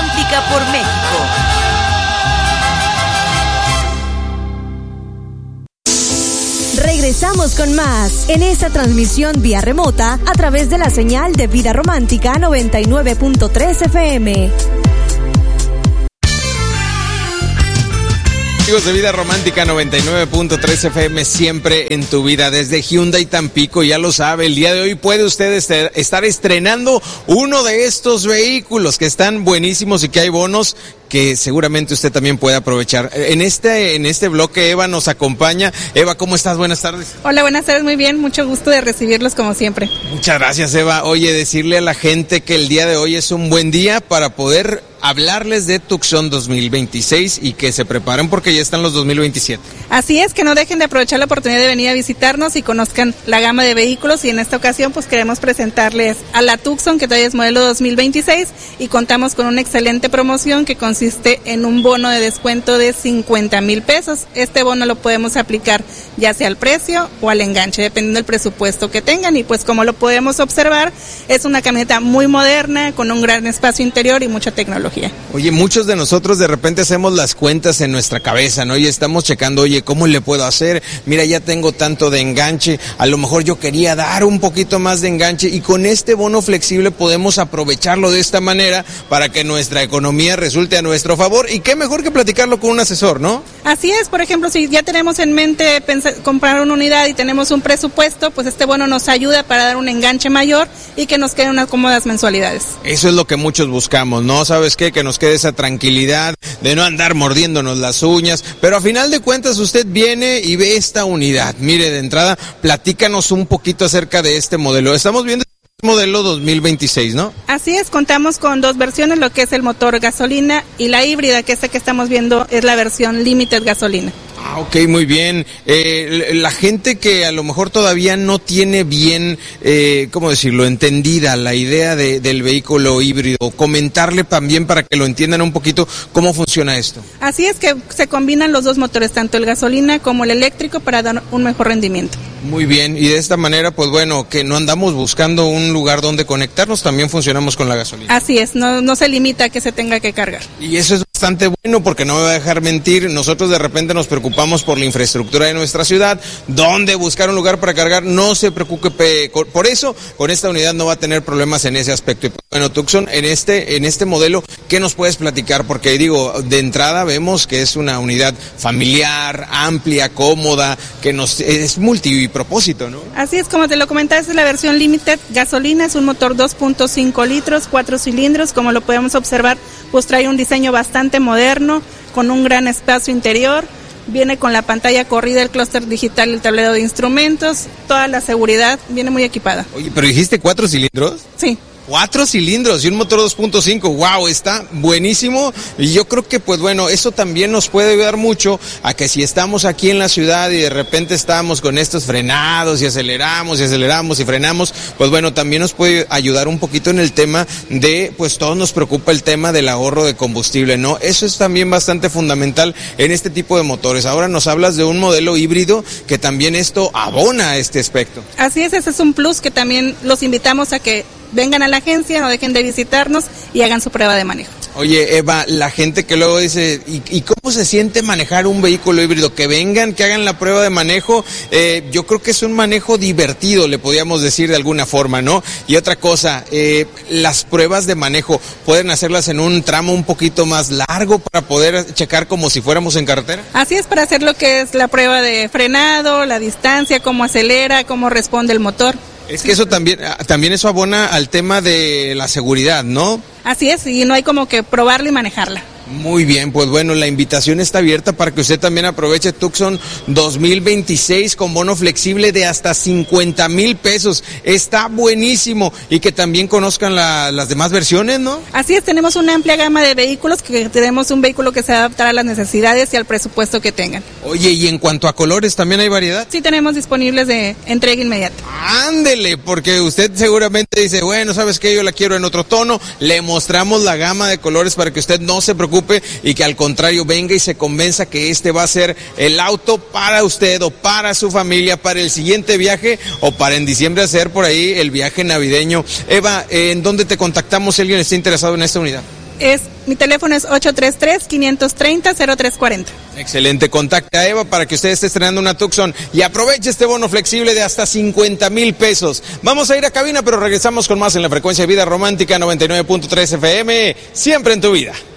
Romántica por México. Regresamos con más en esta transmisión vía remota a través de la señal de Vida Romántica 99.3 FM. Amigos de Vida Romántica 99.3 FM, siempre en tu vida, desde Hyundai Tampico, ya lo sabe, el día de hoy puede usted estar estrenando uno de estos vehículos que están buenísimos y que hay bonos que seguramente usted también puede aprovechar. En este bloque Eva nos acompaña. Eva, ¿cómo estás? Buenas tardes. Hola, buenas tardes, muy bien, mucho gusto de recibirlos como siempre. Muchas gracias, Eva. Oye, decirle a la gente que el día de hoy es un buen día para poder hablarles de Tucson 2026 y que se preparen porque ya están los 2027. Así es, que no dejen de aprovechar la oportunidad de venir a visitarnos y conozcan la gama de vehículos, y en esta ocasión pues queremos presentarles a la Tucson, que todavía es modelo 2026, y contamos con una excelente promoción que consiste en un bono de descuento de 50,000 pesos. Este bono lo podemos aplicar ya sea al precio o al enganche, dependiendo del presupuesto que tengan, y pues como lo podemos observar, es una camioneta muy moderna, con un gran espacio interior y mucha tecnología. Oye, muchos de nosotros de repente hacemos las cuentas en nuestra cabeza, ¿no? Y estamos checando, oye, ¿cómo le puedo hacer? Mira, ya tengo tanto de enganche, a lo mejor yo quería dar un poquito más de enganche, y con este bono flexible podemos aprovecharlo de esta manera para que nuestra economía resulte a nuestro favor, y qué mejor que platicarlo con un asesor, ¿no? Así es, por ejemplo, si ya tenemos en mente comprar una unidad y tenemos un presupuesto, pues este bono nos ayuda para dar un enganche mayor y que nos queden unas cómodas mensualidades. Eso es lo que muchos buscamos, ¿no? ¿Sabes qué? Que nos quede esa tranquilidad de no andar mordiéndonos las uñas, pero a final de cuentas usted viene y ve esta unidad. Mire, de entrada, platícanos un poquito acerca de este modelo. Estamos viendo modelo 2026, ¿no? Así es, contamos con dos versiones, lo que es el motor gasolina y la híbrida, que esta que estamos viendo es la versión Limited gasolina. Ah, ok, muy bien. La gente que a lo mejor todavía no tiene bien, ¿cómo decirlo?, entendida la idea del vehículo híbrido, comentarle también para que lo entiendan un poquito cómo funciona esto. Así es, que se combinan los dos motores, tanto el gasolina como el eléctrico, para dar un mejor rendimiento. Muy bien, y de esta manera, pues bueno, que no andamos buscando un lugar donde conectarnos, también funcionamos con la gasolina. Así es, no se limita a que se tenga que cargar. Y eso es bastante bueno, porque no me va a dejar mentir, nosotros de repente nos preocupamos por la infraestructura de nuestra ciudad, dónde buscar un lugar para cargar. No se preocupe por eso, con esta unidad no va a tener problemas en ese aspecto. Y bueno, Tucson, en este modelo, ¿qué nos puedes platicar? Porque digo, de entrada vemos que es una unidad familiar, amplia, cómoda, que es multipropósito, ¿no? Así es, como te lo comentaba, es la versión Limited gasolina, es un motor 2.5 litros, 4 cilindros, como lo podemos observar, pues trae un diseño bastante moderno, con un gran espacio interior. Viene con la pantalla corrida, el clúster digital y el tablero de instrumentos, toda la seguridad, viene muy equipada. Oye, ¿pero dijiste 4 cilindros? Sí. 4 cilindros y un motor 2.5, wow, está buenísimo. Y yo creo que pues bueno, eso también nos puede ayudar mucho a que si estamos aquí en la ciudad y de repente estamos con estos frenados y aceleramos y frenamos, pues bueno, también nos puede ayudar un poquito en el tema de, pues todos nos preocupa el tema del ahorro de combustible, ¿no? Eso es también bastante fundamental en este tipo de motores. Ahora nos hablas de un modelo híbrido que también esto abona a este aspecto. Así es, ese es un plus que también los invitamos a que vengan a la agencia, no dejen de visitarnos y hagan su prueba de manejo. Oye, Eva, la gente que luego dice, ¿y cómo se siente manejar un vehículo híbrido? Que vengan, que hagan la prueba de manejo. Yo creo que es un manejo divertido, le podríamos decir de alguna forma, ¿no? Y otra cosa, las pruebas de manejo, ¿pueden hacerlas en un tramo un poquito más largo para poder checar como si fuéramos en carretera? Así es, para hacer lo que es la prueba de frenado, la distancia, cómo acelera, cómo responde el motor. Es que eso también eso abona al tema de la seguridad, ¿no? Así es, y no hay como que probarla y manejarla. Muy bien, pues bueno, la invitación está abierta para que usted también aproveche Tucson 2026 con bono flexible de hasta 50,000 pesos. Está buenísimo, y que también conozcan las demás versiones, ¿no? Así es, tenemos una amplia gama de vehículos, que tenemos un vehículo que se adaptará a las necesidades y al presupuesto que tengan. Oye, ¿y en cuanto a colores también hay variedad? Sí, tenemos disponibles de entrega inmediata. Ándele, porque usted seguramente dice, bueno, ¿sabes qué? Yo la quiero en otro tono. Le mostramos la gama de colores para que usted no se preocupe y que al contrario venga y se convenza que este va a ser el auto para usted o para su familia, para el siguiente viaje o para en diciembre hacer por ahí el viaje navideño. Eva, ¿en dónde te contactamos si alguien está interesado en esta unidad? Mi teléfono es 833-530-0340. Excelente, contacta a Eva para que usted esté estrenando una Tucson y aproveche este bono flexible de hasta 50,000 pesos. Vamos a ir a cabina, pero regresamos con más en la frecuencia de Vida Romántica 99.3 FM, siempre en tu vida.